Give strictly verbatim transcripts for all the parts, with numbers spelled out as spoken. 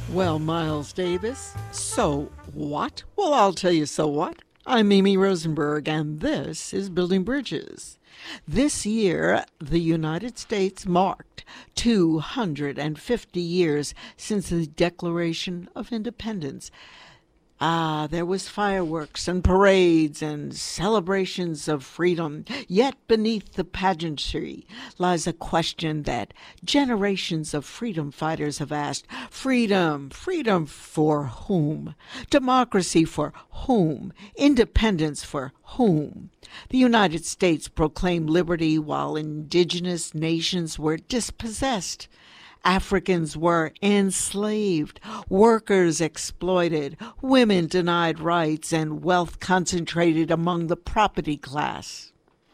Well, Miles Davis, so what? Well, I'll tell you so what. I'm Mimi Rosenberg, and this is Building Bridges. This year, the United States marked two hundred fifty years since the Declaration of Independence. Ah, there was fireworks and parades and celebrations of freedom. Yet beneath the pageantry lies a question that generations of freedom fighters have asked. Freedom, freedom for whom? Democracy for whom? Independence for whom? The United States proclaimed liberty while indigenous nations were dispossessed. Africans were enslaved, workers exploited, women denied rights, and wealth concentrated among the property class.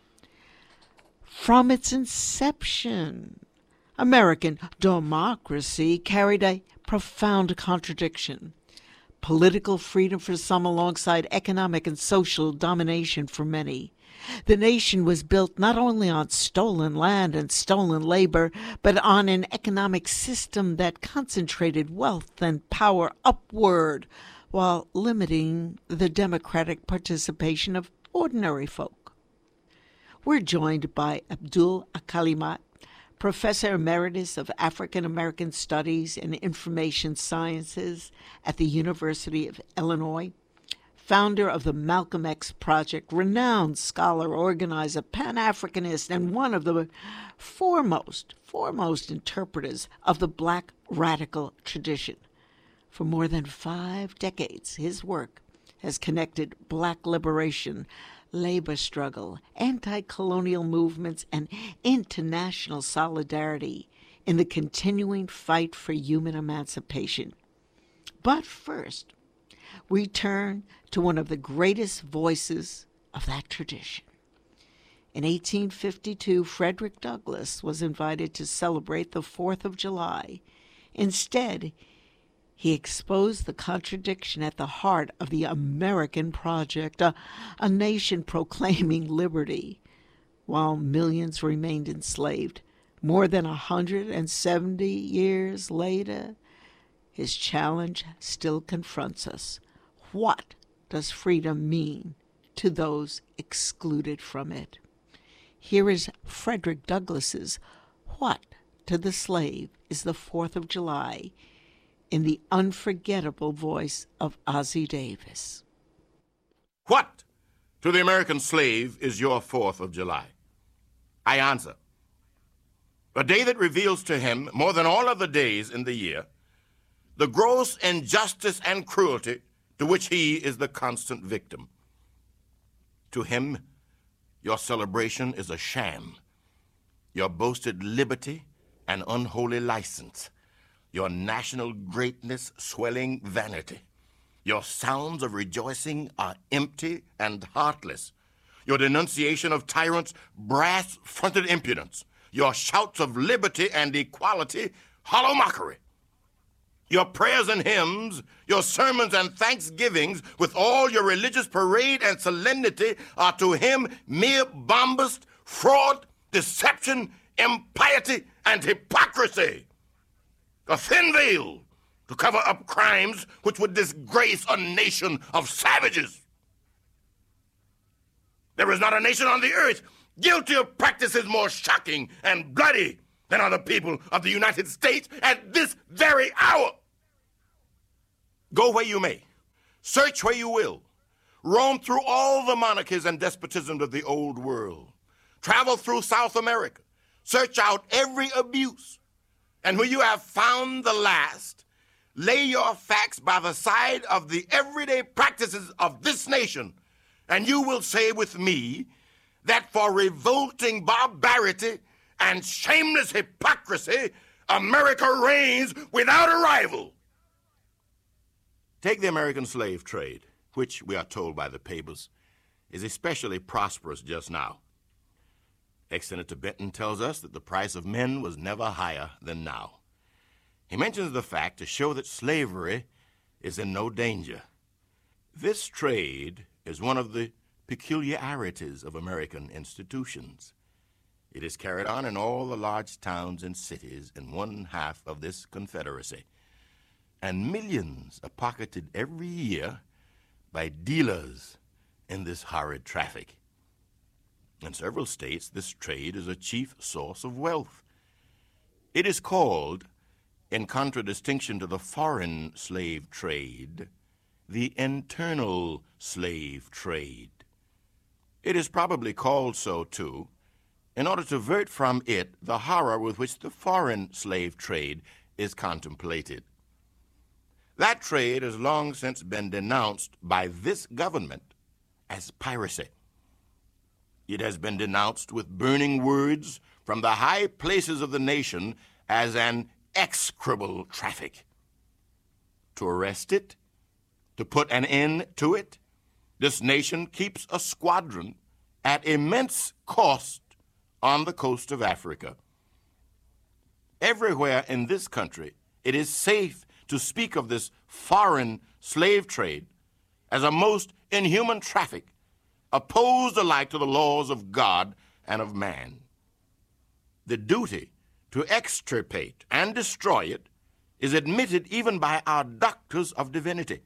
From its inception, American democracy carried a profound contradiction. Political freedom for some alongside economic and social domination for many. The nation was built not only on stolen land and stolen labor, but on an economic system that concentrated wealth and power upward while limiting the democratic participation of ordinary folk. We're joined by Abdul Alkalimat, Professor Emeritus of African American Studies and Information Sciences at the University of Illinois, founder of the Malcolm X Project, renowned scholar, organizer, Pan-Africanist, and one of the foremost, foremost interpreters of the Black radical tradition. For more than five decades, his work has connected Black liberation, labor struggle, anti-colonial movements, and international solidarity in the continuing fight for human emancipation. But first, we turn to one of the greatest voices of that tradition. In eighteen fifty-two, Frederick Douglass was invited to celebrate the fourth of July. Instead, he exposed the contradiction at the heart of the American project, a, a nation proclaiming liberty, while millions remained enslaved. More than one hundred seventy years later, his challenge still confronts us. What does freedom mean to those excluded from it? Here is Frederick Douglass's What to the Slave is the fourth of July in the unforgettable voice of Ossie Davis. What to the American slave is your fourth of July? I answer, a day that reveals to him, more than all other days in the year, the gross injustice and cruelty to which he is the constant victim. To him, your celebration is a sham, your boasted liberty an unholy license, your national greatness swelling vanity. Your sounds of rejoicing are empty and heartless. Your denunciation of tyrants, brass-fronted impudence. Your shouts of liberty and equality, hollow mockery. Your prayers and hymns, your sermons and thanksgivings, with all your religious parade and solemnity, are to him mere bombast, fraud, deception, impiety, and hypocrisy. A thin veil to cover up crimes which would disgrace a nation of savages. There is not a nation on the earth guilty of practices more shocking and bloody than are the people of the United States at this very hour. Go where you may, search where you will, roam through all the monarchies and despotisms of the old world, travel through South America, search out every abuse, and when you have found the last, lay your facts by the side of the everyday practices of this nation, and you will say with me that for revolting barbarity and shameless hypocrisy, America reigns without a rival. Take the American slave trade, which, we are told by the papers, is especially prosperous just now. Ex-Senator Benton tells us that the price of men was never higher than now. He mentions the fact to show that slavery is in no danger. This trade is one of the peculiarities of American institutions. It is carried on in all the large towns and cities in one half of this confederacy. and millions are pocketed every year by dealers in this horrid traffic. In several states, this trade is a chief source of wealth. It is called, in contradistinction to the foreign slave trade, the internal slave trade. It is probably called so, too, in order to avert from it the horror with which the foreign slave trade is contemplated. That trade has long since been denounced by this government as piracy. It has been denounced with burning words from the high places of the nation as an execrable traffic. To arrest it, to put an end to it, this nation keeps a squadron at immense cost on the coast of Africa. Everywhere in this country, it is safe to speak of this foreign slave trade as a most inhuman traffic, opposed alike to the laws of God and of man. The duty to extirpate and destroy it is admitted even by our doctors of divinity.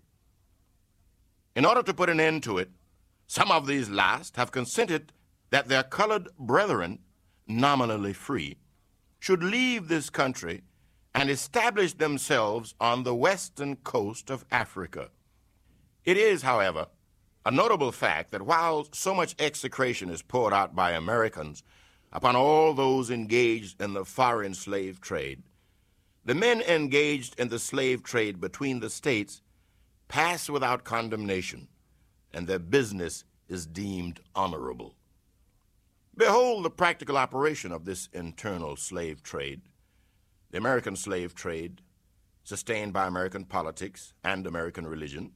In order to put an end to it, some of these last have consented that their colored brethren, nominally free, should leave this country and establish themselves on the western coast of Africa. It is, however, a notable fact that while so much execration is poured out by Americans upon all those engaged in the foreign slave trade, the men engaged in the slave trade between the states pass without condemnation, and their business is deemed honorable. Behold the practical operation of this internal slave trade, the American slave trade, sustained by American politics and American religion.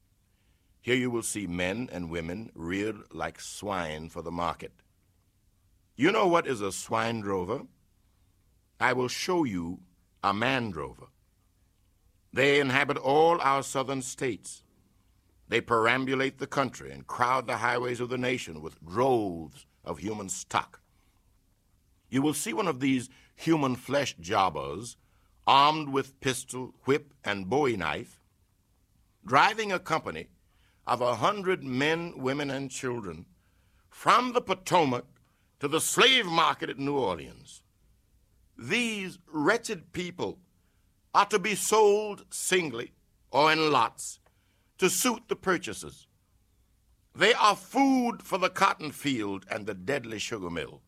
Here you will see men and women reared like swine for the market. You know what is a swine drover? I will show you a man drover. They inhabit all our southern states. They perambulate the country and crowd the highways of the nation with droves of human stock. You will see one of these human flesh jobbers, armed with pistol, whip, and bowie knife, driving a company of a hundred men, women, and children from the Potomac to the slave market at New Orleans. These wretched people are to be sold singly or in lots to suit the purchasers. They are food for the cotton field and the deadly sugar mill.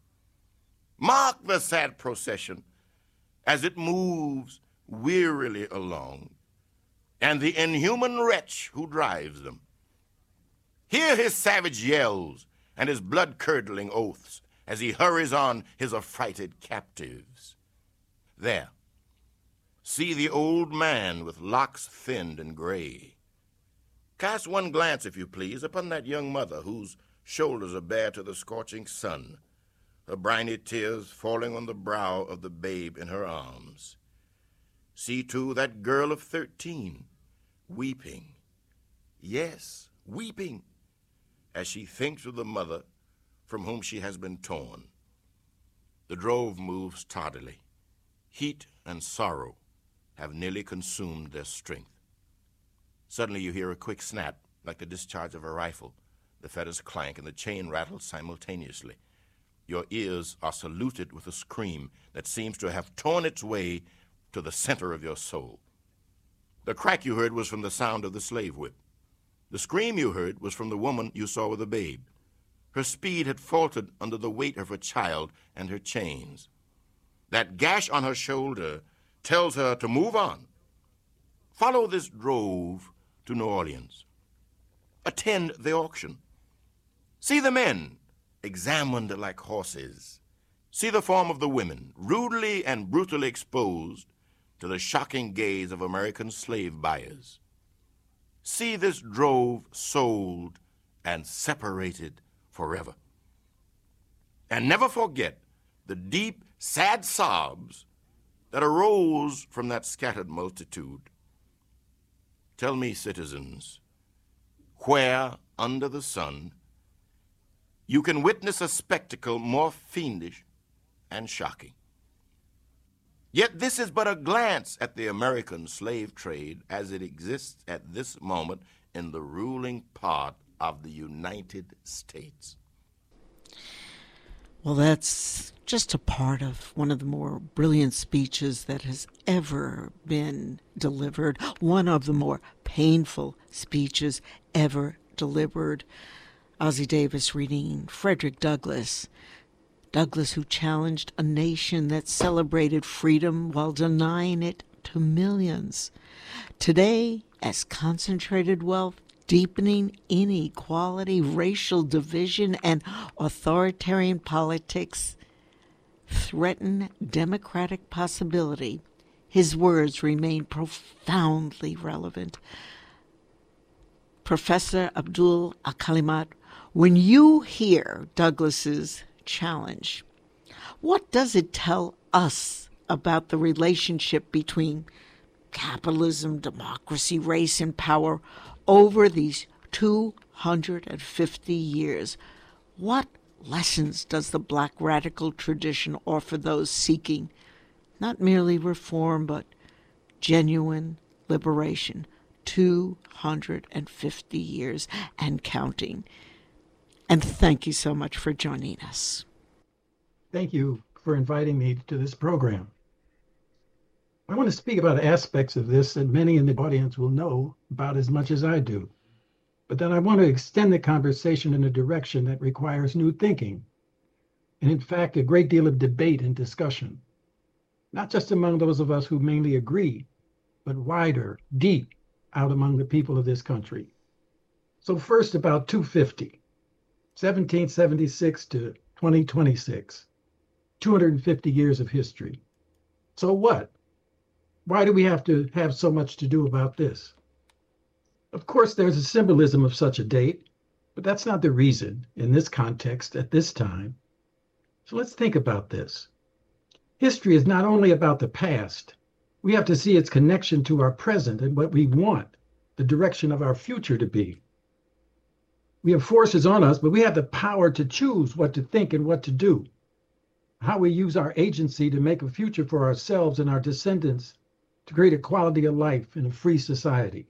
Mark the sad procession as it moves wearily along, and the inhuman wretch who drives them. Hear his savage yells and his blood-curdling oaths as he hurries on his affrighted captives. There, see the old man with locks thinned and gray. Cast one glance, if you please, upon that young mother whose shoulders are bare to the scorching sun, her briny tears falling on the brow of the babe in her arms. See, too, that girl of thirteen, weeping. Yes, weeping, as she thinks of the mother from whom she has been torn. The drove moves tardily. Heat and sorrow have nearly consumed their strength. Suddenly you hear a quick snap, like the discharge of a rifle. The fetters clank and the chain rattles simultaneously. Your ears are saluted with a scream that seems to have torn its way to the center of your soul. The crack you heard was from the sound of the slave whip. The scream you heard was from the woman you saw with the babe. Her speed had faltered under the weight of her child and her chains. That gash on her shoulder tells her to move on. Follow this drove to New Orleans. Attend the auction. See the men examined like horses. See the form of the women, rudely and brutally exposed to the shocking gaze of American slave buyers. See this drove sold and separated forever. And never forget the deep, sad sobs that arose from that scattered multitude. Tell me, citizens, where under the sun you can witness a spectacle more fiendish and shocking. Yet this is but a glance at the American slave trade as it exists at this moment in the ruling part of the United States. Well, that's just a part of one of the more brilliant speeches that has ever been delivered, one of the more painful speeches ever delivered. Ossie Davis reading Frederick Douglass. Douglass, who challenged a nation that celebrated freedom while denying it to millions. Today, as concentrated wealth, deepening inequality, racial division, and authoritarian politics threaten democratic possibility, his words remain profoundly relevant. Professor Abdul Al-Kalimat, when you hear Douglass's challenge, what does it tell us about the relationship between capitalism, democracy, race, and power over these two hundred fifty years? What lessons does the Black radical tradition offer those seeking not merely reform, but genuine liberation? two hundred fifty years and counting. And thank you so much for joining us. Thank you for inviting me to this program. I want to speak about aspects of this that many in the audience will know about as much as I do. But then I want to extend the conversation in a direction that requires new thinking, and in fact, a great deal of debate and discussion, not just among those of us who mainly agree, but wider, deep, out among the people of this country. So first, about two fifty, seventeen seventy-six to twenty twenty-six, two hundred fifty years of history. So what? Why do we have to have so much to do about this? Of course, there's a symbolism of such a date, but that's not the reason in this context at this time. So let's think about this. History is not only about the past. We have to see its connection to our present and what we want the direction of our future to be. We have forces on us, but we have the power to choose what to think and what to do, how we use our agency to make a future for ourselves and our descendants, to create a quality of life in a free society.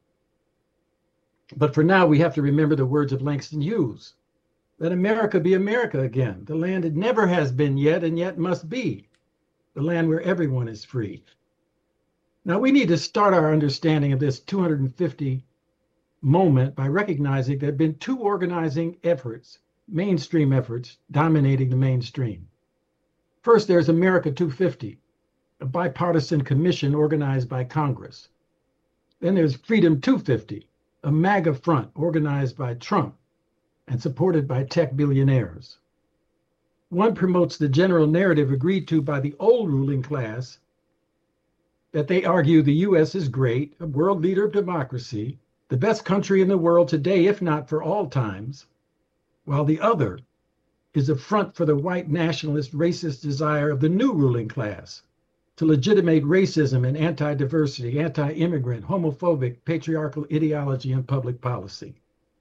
But for now, we have to remember the words of Langston Hughes. Let America be America again, the land it never has been yet and yet must be, the land where everyone is free. Now, we need to start our understanding of this two hundred fifty moment by recognizing there have been two organizing efforts, mainstream efforts, dominating the mainstream. First, there's America two fifty, a bipartisan commission organized by Congress. Then there's Freedom two fifty, a MAGA front organized by Trump and supported by tech billionaires. One promotes the general narrative agreed to by the old ruling class, that they argue the U S is great, a world leader of democracy, the best country in the world today, if not for all times, while the other is a front for the white nationalist racist desire of the new ruling class to legitimate racism and anti-diversity, anti-immigrant, homophobic, patriarchal ideology and public policy.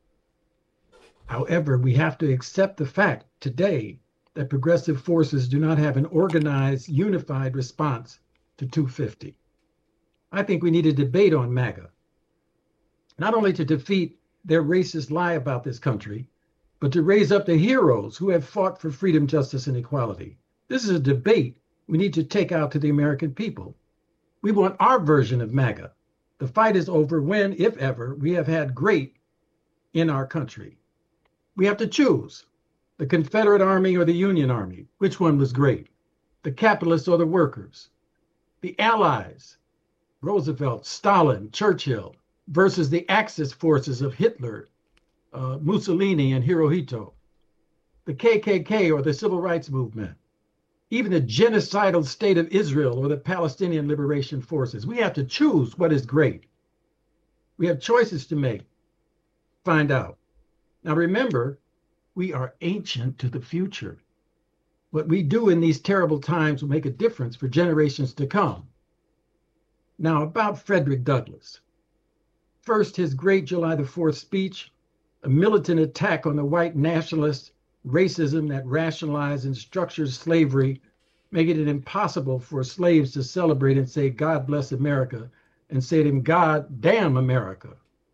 However, we have to accept the fact today that progressive forces do not have an organized, unified response to two fifty. I think we need a debate on MAGA, not only to defeat their racist lie about this country, but to raise up the heroes who have fought for freedom, justice, and equality. This is a debate we need to take out to the American people. We want our version of MAGA. The fight is over when, if ever, we have had great in our country. We have to choose the Confederate Army or the Union Army. Which one was great? The capitalists or the workers? The Allies, Roosevelt, Stalin, Churchill, versus the Axis forces of Hitler, uh, Mussolini, and Hirohito. The K K K or the Civil Rights Movement. Even the genocidal state of Israel or the Palestinian Liberation Forces. We have to choose what is great. We have choices to make. Find out. Now remember, we are ancient to the future. What we do in these terrible times will make a difference for generations to come. Now, about Frederick Douglass. First, his great July the fourth speech, a militant attack on the white nationalist racism that rationalized and structures slavery making it impossible for slaves to celebrate and say, God bless America, and say to him, God damn America.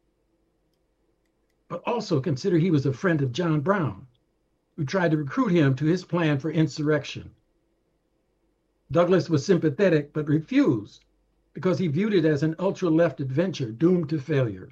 But also consider he was a friend of John Brown, who tried to recruit him to his plan for insurrection. Douglass was sympathetic, but refused because he viewed it as an ultra-left adventure doomed to failure.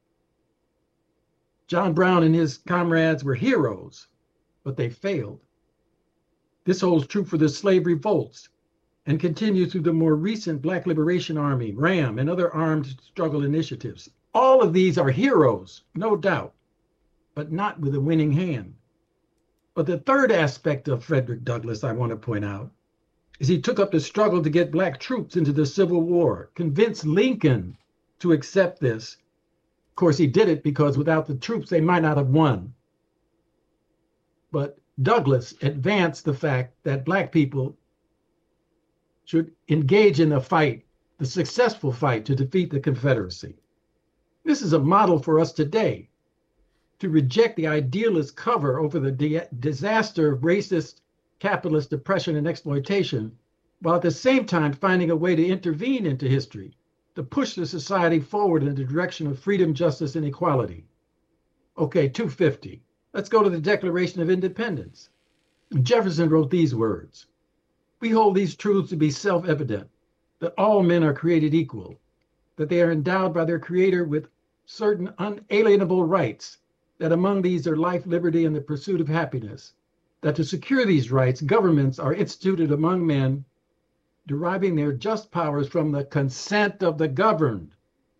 John Brown and his comrades were heroes, but they failed. This holds true for the slave revolts and continues through the more recent Black Liberation Army, RAM, and other armed struggle initiatives. All of these are heroes, no doubt, but not with a winning hand. But the third aspect of Frederick Douglass I want to point out is he took up the struggle to get Black troops into the Civil War, convinced Lincoln to accept this. Of course, he did it because without the troops, they might not have won. But Douglass advanced the fact that Black people should engage in a fight, the successful fight to defeat the Confederacy. This is a model for us today, to reject the idealist cover over the di- disaster of racist capitalist oppression and exploitation, while at the same time finding a way to intervene into history, to push the society forward in the direction of freedom, justice, and equality. Okay, two fifty. Let's go to the Declaration of Independence. Jefferson wrote these words: "We hold these truths to be self-evident, that all men are created equal, that they are endowed by their Creator with certain unalienable rights, that among these are life, liberty, and the pursuit of happiness, that to secure these rights, governments are instituted among men, deriving their just powers from the consent of the governed,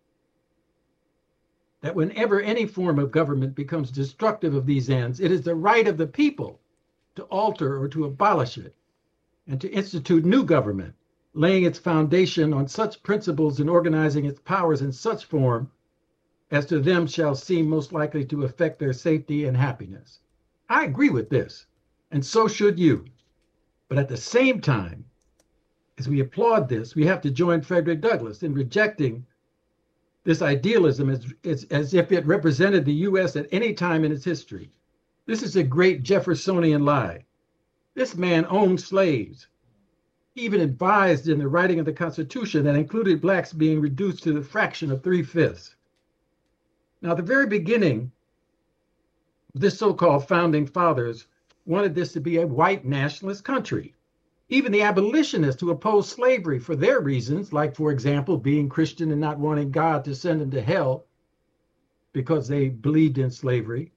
that whenever any form of government becomes destructive of these ends, it is the right of the people to alter or to abolish it, and to institute new government, laying its foundation on such principles and organizing its powers in such form as to them shall seem most likely to affect their safety and happiness." I agree with this, and so should you. But at the same time, as we applaud this, we have to join Frederick Douglass in rejecting this idealism as, as, as if it represented the U S at any time in its history. This is a great Jeffersonian lie. This man owned slaves. He even advised in the writing of the Constitution that included Blacks being reduced to the fraction of three-fifths. Now, at the very beginning, this so-called founding fathers wanted this to be a white nationalist country. Even the abolitionists who opposed slavery for their reasons, like, for example, being Christian and not wanting God to send them to hell because they believed in slavery.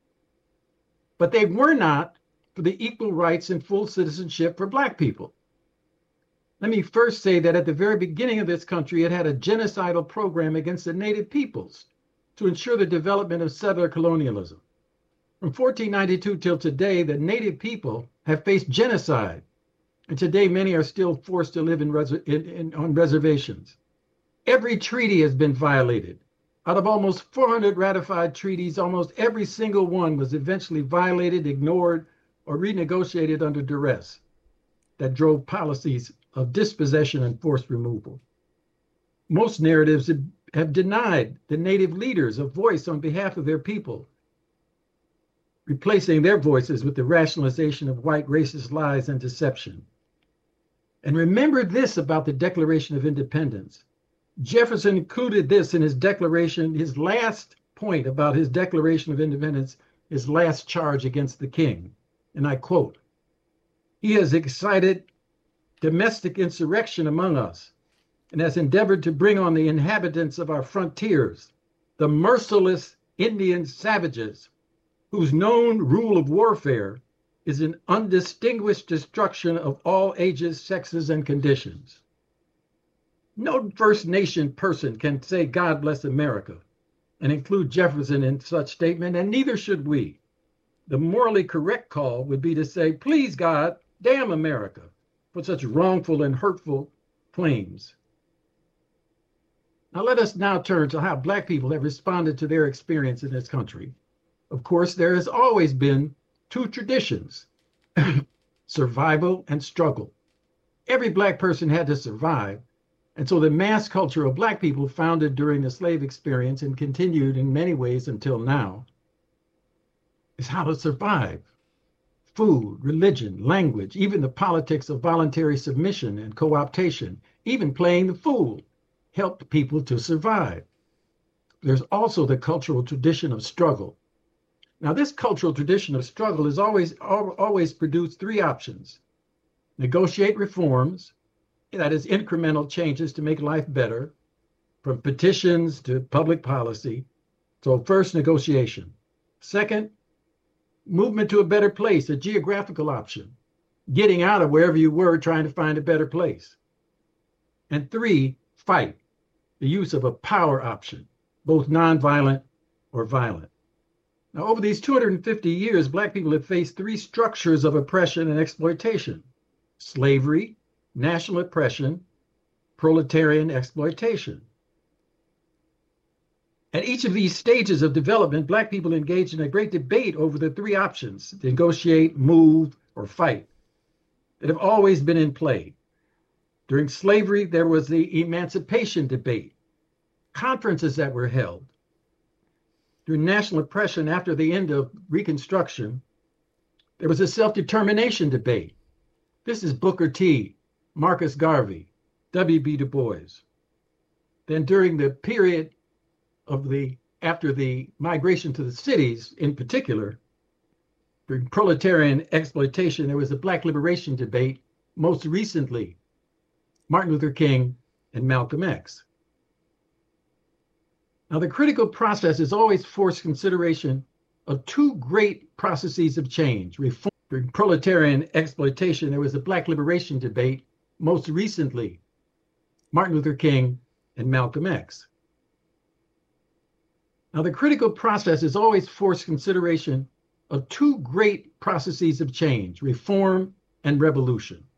But they were not for the equal rights and full citizenship for Black people. Let me first say that at the very beginning of this country, it had a genocidal program against the native peoples to ensure the development of settler colonialism. From fourteen ninety-two till today, the native people have faced genocide, and today many are still forced to live in, res- in, in on reservations. Every treaty has been violated. Out of almost four hundred ratified treaties, almost every single one was eventually violated, ignored, or renegotiated under duress that drove policies of dispossession and forced removal. Most narratives have denied the native leaders a voice on behalf of their people, replacing their voices with the rationalization of white racist lies and deception. And remember this about the Declaration of Independence. Jefferson included this in his declaration, his last point about his Declaration of Independence, his last charge against the king. And I quote, "He has excited domestic insurrection among us and has endeavored to bring on the inhabitants of our frontiers the merciless Indian savages, whose known rule of warfare is an undistinguished destruction of all ages, sexes, and conditions." No First Nation person can say God bless America and include Jefferson in such statement, and neither should we. The morally correct call would be to say, please God, damn America, for such wrongful and hurtful claims. Now let us now turn to how Black people have responded to their experience in this country. Of course, there has always been two traditions, survival and struggle. Every Black person had to survive. And so the mass culture of Black people founded during the slave experience and continued in many ways until now is how to survive. food, religion, language, even the politics of voluntary submission and co-optation, even playing the fool, helped people to survive. There's also the cultural tradition of struggle. Now, this cultural tradition of struggle has always, always produced three options. Negotiate reforms, that is incremental changes to make life better, from petitions to public policy. So first, negotiation. Second, movement to a better place, a geographical option, getting out of wherever you were, trying to find a better place. And three, fight, the use of a power option, both nonviolent or violent. Now, over these two hundred fifty years, Black people have faced three structures of oppression and exploitation: slavery, national oppression, proletarian exploitation. At each of these stages of development, Black people engaged in a great debate over the three options: negotiate, move, or fight, that have always been in play. During slavery, there was the emancipation debate, conferences that were held. During national oppression, after the end of Reconstruction, there was a self-determination debate. This is Booker T, Marcus Garvey, W B Du Bois. Then during the period of the, after the migration to the cities in particular, during proletarian exploitation, there was a Black liberation debate, most recently, Martin Luther King and Malcolm X. Now, the critical process is always forced consideration of two great processes of change. Reform, during proletarian exploitation, there was a Black liberation debate, most recently, Martin Luther King and Malcolm X. Now, the critical process is always forced consideration of two great processes of change, reform and revolution.